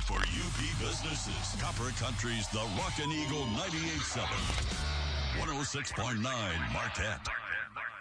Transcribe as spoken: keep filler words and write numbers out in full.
for U P businesses. Copper Country's The Rockin' Eagle ninety-eight point seven. one oh six point nine Marquette.